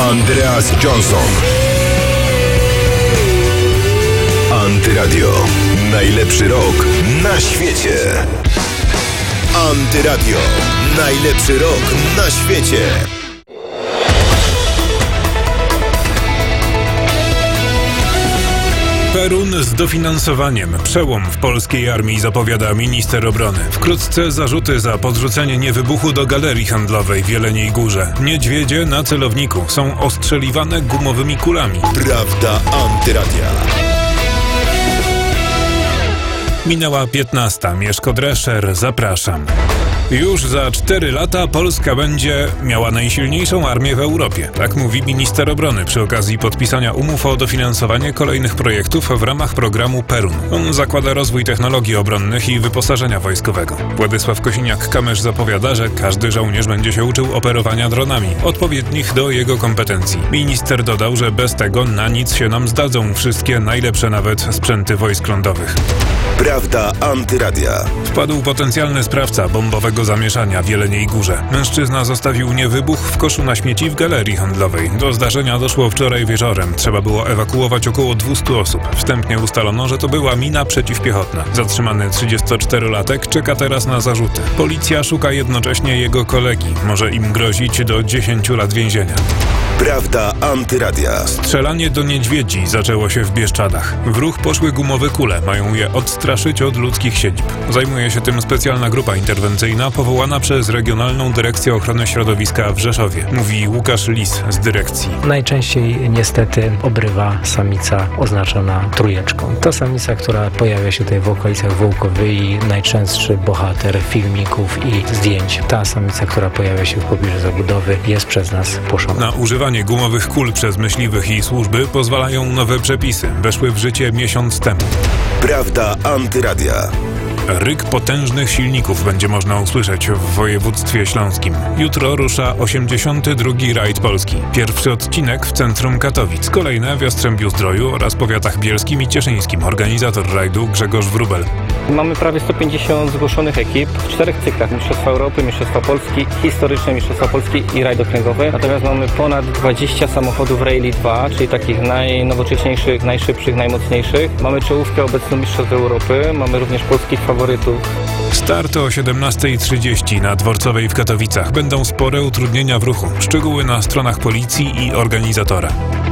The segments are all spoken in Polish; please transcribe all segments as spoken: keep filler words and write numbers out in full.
Andreas Johnson. Antyradio. Najlepszy rok na świecie. Antyradio. Najlepszy rok na świecie. Perun z dofinansowaniem. Przełom w polskiej armii, zapowiada minister obrony. Wkrótce zarzuty za podrzucenie niewybuchu do galerii handlowej w Jeleniej Górze. Niedźwiedzie na celowniku są ostrzeliwane gumowymi kulami. Prawda Antyradia. Minęła piętnasta. Mieszko Drescher, zapraszam. Już za cztery lata Polska będzie miała najsilniejszą armię w Europie. Tak mówi minister obrony przy okazji podpisania umów o dofinansowanie kolejnych projektów w ramach programu Perun. On zakłada rozwój technologii obronnych i wyposażenia wojskowego. Władysław Kosiniak-Kamysz zapowiada, że każdy żołnierz będzie się uczył operowania dronami, odpowiednich do jego kompetencji. Minister dodał, że bez tego na nic się nam zdadzą wszystkie najlepsze nawet sprzęty wojsk lądowych. Prawda Antyradia. Wpadł potencjalny sprawca bombowego zamieszania w Jeleniej Górze. Mężczyzna zostawił niewybuch w koszu na śmieci w galerii handlowej. Do zdarzenia doszło wczoraj wieczorem. Trzeba było ewakuować około dwieście osób. Wstępnie ustalono, że to była mina przeciwpiechotna. Zatrzymany trzydziestoczterolatek czeka teraz na zarzuty. Policja szuka jednocześnie jego kolegi. Może im grozić do dziesięciu lat więzienia. Prawda Antyradia. Strzelanie do niedźwiedzi zaczęło się w Bieszczadach. W ruch poszły gumowe kule. Mają je odstraszyć od ludzkich siedzib. Zajmuje się tym specjalna grupa interwencyjna powołana przez Regionalną Dyrekcję Ochrony Środowiska w Rzeszowie. Mówi Łukasz Lis z dyrekcji. Najczęściej niestety obrywa samica oznaczona trójeczką. To samica, która pojawia się tutaj w okolicach Wołkowy, najczęstszy bohater filmików i zdjęć. Ta samica, która pojawia się w pobliżu zabudowy, jest przez nas płoszona. Na używanie gumowych kul przez myśliwych i służby pozwalają nowe przepisy. Weszły w życie miesiąc temu. Prawda Antyradia. Ryk potężnych silników będzie można usłyszeć w województwie śląskim. Jutro rusza osiemdziesiąty drugi rajd Polski. Pierwszy odcinek w centrum Katowic. Kolejne w Jastrzębiu-Zdroju oraz powiatach bielskim i cieszyńskim. Organizator rajdu Grzegorz Wróbel. Mamy prawie sto pięćdziesiąt zgłoszonych ekip w czterech cyklach. Mistrzostwa Europy, Mistrzostwa Polski, historyczne Mistrzostwa Polski i rajd okręgowy. Natomiast mamy ponad dwadzieścia samochodów Rally dwa, czyli takich najnowocześniejszych, najszybszych, najmocniejszych. Mamy czołówkę obecną Mistrzostw Europy. Mamy również polskich faworytów. Start o siedemnasta trzydzieści na Dworcowej w Katowicach. Będą spore utrudnienia w ruchu. Szczegóły na stronach policji i organizatora.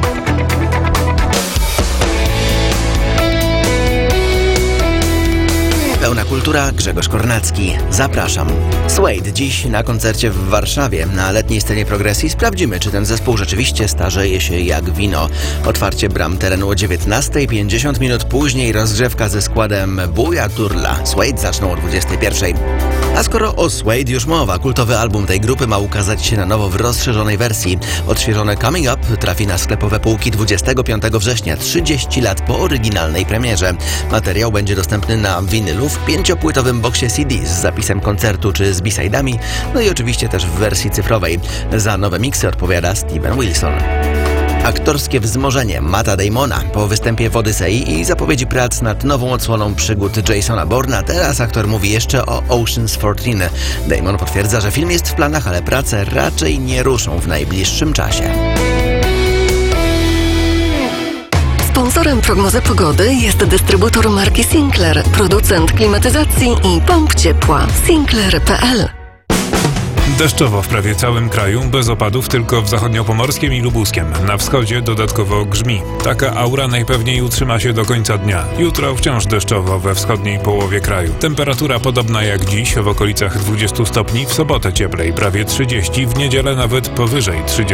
Pełna kultura, Grzegorz Kornacki. Zapraszam. Suede dziś na koncercie w Warszawie. Na letniej scenie progresji sprawdzimy, czy ten zespół rzeczywiście starzeje się jak wino. Otwarcie bram terenu o dziewiętnasta pięćdziesiąt minut później rozgrzewka ze składem Buja Turla. Suede zaczną o dwudziestej pierwszej. A skoro o Suede już mowa, kultowy album tej grupy ma ukazać się na nowo w rozszerzonej wersji. Odświeżone Coming Up trafi na sklepowe półki dwudziestego piątego września, trzydzieści lat po oryginalnej premierze. Materiał będzie dostępny na winylu w pięciopłytowym boksie C D z zapisem koncertu czy z b-side'ami, no i oczywiście też w wersji cyfrowej. Za nowe miksy odpowiada Steven Wilson. Aktorskie wzmożenie Matta Damona po występie w Odysei i zapowiedzi prac nad nową odsłoną przygód Jasona Bourna. Teraz aktor mówi jeszcze o Ocean's czternaście. Damon potwierdza, że film jest w planach, ale prace raczej nie ruszą w najbliższym czasie. Sponsorem prognozy pogody jest dystrybutor marki Sinclair, producent klimatyzacji i pomp ciepła. Sinclair kropka p l. Deszczowo w prawie całym kraju, bez opadów tylko w zachodniopomorskim i lubuskiem. Na wschodzie dodatkowo grzmi. Taka aura najpewniej utrzyma się do końca dnia. Jutro wciąż deszczowo we wschodniej połowie kraju. Temperatura podobna jak dziś, w okolicach dwudziestu stopni, w sobotę cieplej, prawie trzydzieści, w niedzielę nawet powyżej trzydziestu.